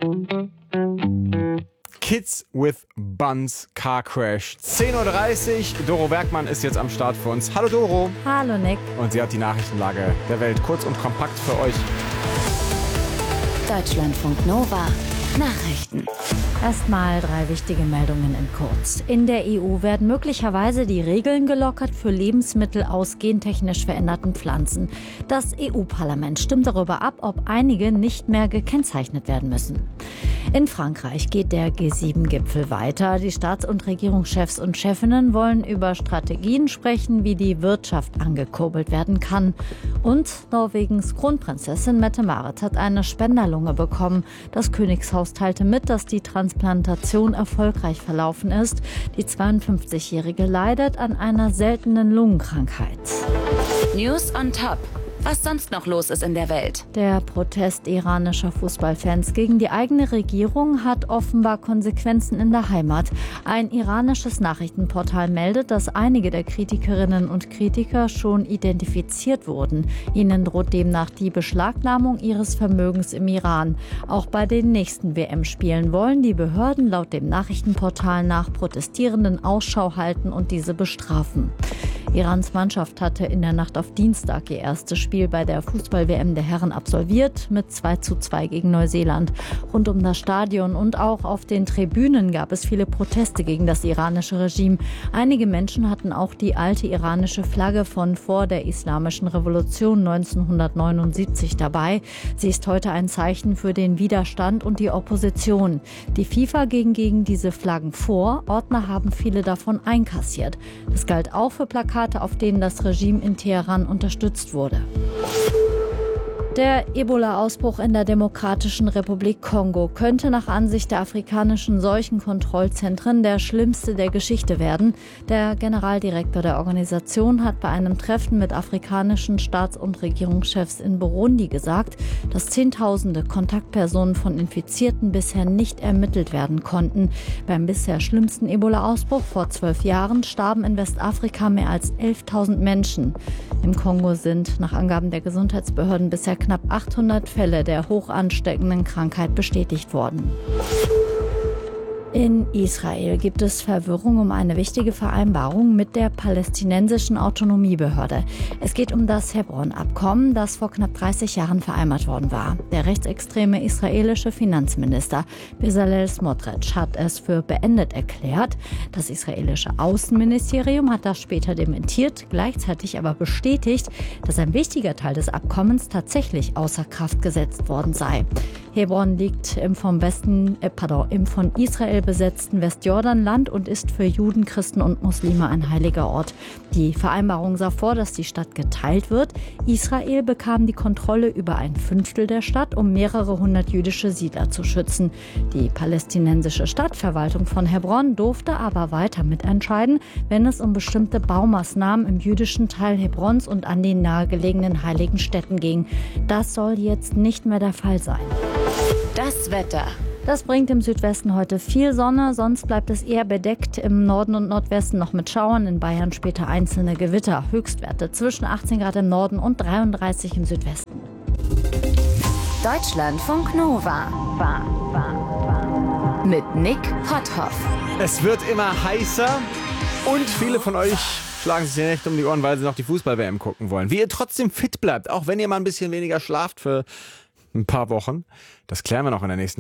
Kids with Buns Car Crash. 10.30 Uhr. Doro Bergmann ist jetzt am Start für uns. Hallo Doro. Hallo Nick. Und sie hat die Nachrichtenlage der Welt kurz und kompakt für euch. Deutschlandfunk Nova. Nachrichten. Erstmal 3 wichtige Meldungen in kurz. In der EU werden möglicherweise die Regeln gelockert für Lebensmittel aus gentechnisch veränderten Pflanzen. Das EU-Parlament stimmt darüber ab, ob einige nicht mehr gekennzeichnet werden müssen. In Frankreich geht der G7-Gipfel weiter. Die Staats- und Regierungschefs und Chefinnen wollen über Strategien sprechen, wie die Wirtschaft angekurbelt werden kann. Und Norwegens Kronprinzessin Mette-Marit hat eine Spenderlunge bekommen. Das Königshaus teilte mit, dass die Transplantation erfolgreich verlaufen ist. Die 52-Jährige leidet an einer seltenen Lungenkrankheit. News on Top. Was sonst noch los ist in der Welt. Der Protest iranischer Fußballfans gegen die eigene Regierung hat offenbar Konsequenzen in der Heimat. Ein iranisches Nachrichtenportal meldet, dass einige der Kritikerinnen und Kritiker schon identifiziert wurden. Ihnen droht demnach die Beschlagnahmung ihres Vermögens im Iran. Auch bei den nächsten WM-Spielen wollen die Behörden laut dem Nachrichtenportal nach Protestierenden Ausschau halten und diese bestrafen. Irans Mannschaft hatte in der Nacht auf Dienstag ihr erstes Spiel bei der Fußball-WM der Herren absolviert, mit 2:2 gegen Neuseeland. Rund um das Stadion und auch auf den Tribünen gab es viele Proteste gegen das iranische Regime. Einige Menschen hatten auch die alte iranische Flagge von vor der Islamischen Revolution 1979 dabei. Sie ist heute ein Zeichen für den Widerstand und die Opposition. Die FIFA ging gegen diese Flaggen vor. Ordner haben viele davon einkassiert. Das galt auch für Plakate, auf denen das Regime in Teheran unterstützt wurde. Der Ebola-Ausbruch in der Demokratischen Republik Kongo könnte nach Ansicht der afrikanischen Seuchenkontrollzentren der schlimmste der Geschichte werden. Der Generaldirektor der Organisation hat bei einem Treffen mit afrikanischen Staats- und Regierungschefs in Burundi gesagt, dass Zehntausende Kontaktpersonen von Infizierten bisher nicht ermittelt werden konnten. Beim bisher schlimmsten Ebola-Ausbruch vor 12 Jahren starben in Westafrika mehr als 11.000 Menschen. Im Kongo sind nach Angaben der Gesundheitsbehörden bisher knapp 800 Fälle der hoch ansteckenden Krankheit bestätigt worden. In Israel gibt es Verwirrung um eine wichtige Vereinbarung mit der palästinensischen Autonomiebehörde. Es geht um das Hebron-Abkommen, das vor knapp 30 Jahren vereinbart worden war. Der rechtsextreme israelische Finanzminister Bezalel Smotrich hat es für beendet erklärt. Das israelische Außenministerium hat das später dementiert, gleichzeitig aber bestätigt, dass ein wichtiger Teil des Abkommens tatsächlich außer Kraft gesetzt worden sei. Hebron liegt im von Israel besetzten Westjordanland und ist für Juden, Christen und Muslime ein heiliger Ort. Die Vereinbarung sah vor, dass die Stadt geteilt wird. Israel bekam die Kontrolle über ein Fünftel der Stadt, um mehrere hundert jüdische Siedler zu schützen. Die palästinensische Stadtverwaltung von Hebron durfte aber weiter mitentscheiden, wenn es um bestimmte Baumaßnahmen im jüdischen Teil Hebrons und an den nahegelegenen heiligen Städten ging. Das soll jetzt nicht mehr der Fall sein. Das Wetter. Das bringt im Südwesten heute viel Sonne, sonst bleibt es eher bedeckt. Im Norden und Nordwesten noch mit Schauern, in Bayern später einzelne Gewitter. Höchstwerte zwischen 18 Grad im Norden und 33 im Südwesten. Deutschlandfunk Nova. Mit Nick Potthoff. Es wird immer heißer und viele von euch schlagen sich die Nächte um die Ohren, weil sie noch die Fußball-WM gucken wollen. Wie ihr trotzdem fit bleibt, auch wenn ihr mal ein bisschen weniger schlaft für ein paar Wochen, das klären wir noch in der nächsten